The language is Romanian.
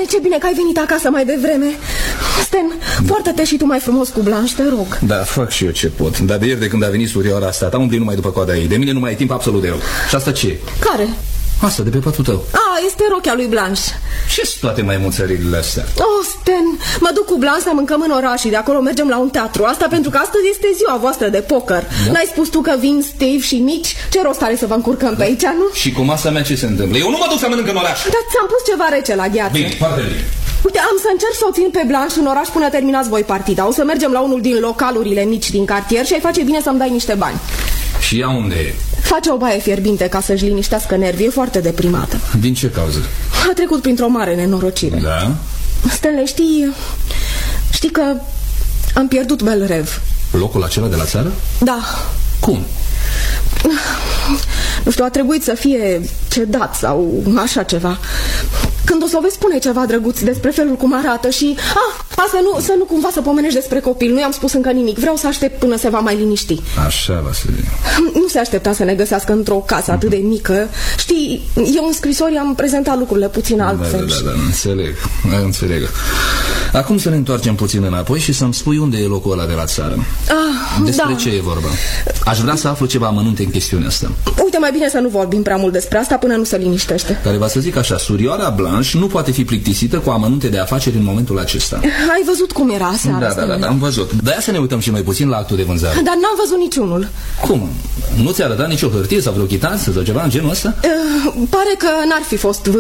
ce bine că ai venit acasă mai devreme. Sten, poartă-te și tu mai frumos cu Blanche, te rog. Da, fac și eu ce pot. Dar de ieri de când a venit surioara asta, am umblit numai după coada ei. De mine nu mai e timp absolut deloc. Și asta ce? Care? Asta, de pe patul tău. Este rochea lui Blanche. Ce-s toate maimuțările astea? Sten, mă duc cu Blanche să mâncăm în oraș și de acolo mergem la un teatru. Asta pentru că astăzi este ziua voastră de poker. Da? N-ai spus tu că vin Steve și Mitch? Ce rost are să vă încurcăm pe aici, nu? Și cu masa mea ce se întâmplă? Eu nu mă duc să mănânc în oraș. Dar ți-am pus ceva rece la gheață. Bine, foarte bine. Uite, am să încerc să o țin pe Blanche în oraș până terminați voi partida. O să mergem la unul din localurile mici din cartier și ai face bine să-mi dai niște bani. Și ea unde e? Face o baie fierbinte ca să-și liniștească nervii. E foarte deprimată. Din ce cauză? A trecut printr-o mare nenorocire. Da? Stanley, știi că am pierdut Belrev. Locul acela de la țară? Da. Cum? Nu știu, a trebuit să fie cedat sau așa ceva. Când o să vezi spune ceva drăguț despre felul cum arată și... să nu cumva să pomenești despre copil. Nu i-am spus încă nimic. Vreau să aștept până se va mai liniști. Așa, Vasile. Nu se aștepta să ne găsească într-o casă atât de mică. Știi, eu în scrisori am prezentat lucrurile puțin altfel. Da, înțeleg. Acum să ne întoarcem puțin înapoi și să-mi spui unde e locul ăla de la țară. Despre ce e vorba? Aș vrea să aflu ceva amănunte în chestiunea asta. Uite, mai bine să nu vorbim prea mult despre asta până nu se liniștește. Care va să zic așa, surioara Blanche nu poate fi plictisită cu amănunte de afaceri în momentul acesta. Ai văzut cum era aseară? Da, am văzut. De-aia să ne uităm și mai puțin la actul de vânzare. Dar n-am văzut niciunul. Cum? Nu ți-a arătat nicio hârtie sau vreo chitanță sau ceva în genul ăsta? Pare că n-ar fi fost